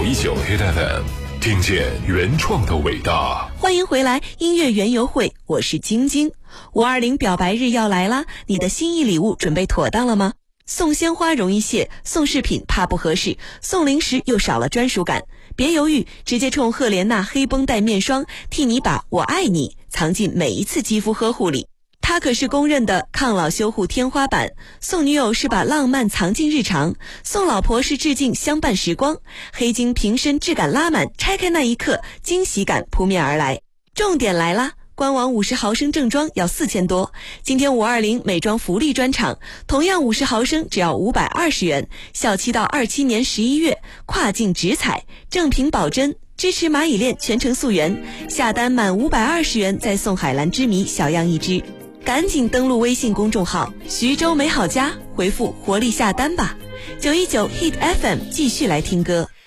9 Hit FM， 听见原创的伟大。 欢迎回来，音乐园游会，我是晶晶。520表白日要来啦，你的心意礼物准备妥当了吗？送鲜花容易谢，送饰品怕不合适，送零食又少了专属感。别犹豫，直接冲赫莲娜黑绷带面霜，替你把我爱你藏进每一次肌肤呵护里。它可是公认的抗老修护天花板，送女友是把浪漫藏进日常，送老婆是致敬相伴时光。黑金瓶身质感拉满，拆开那一刻，惊喜感扑面而来。重点来啦！官网50毫升正装要4000多，今天520美妆福利专场，同样50毫升只要520元，效期到27年11月，跨境直采，正品保真，支持蚂蚁链全程溯源，下单满520元再送海蓝之谜小样1支。赶紧登录微信公众号徐州美好家，回复活力下单吧。919 Hit FM 继续来听歌。